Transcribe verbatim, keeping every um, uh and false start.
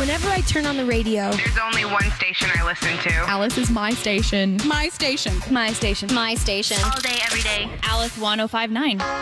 Whenever I turn on the radio, there's only one station I listen to. Alice is my station. My station. my station. My station. All day, every day. Alice one oh five point nine.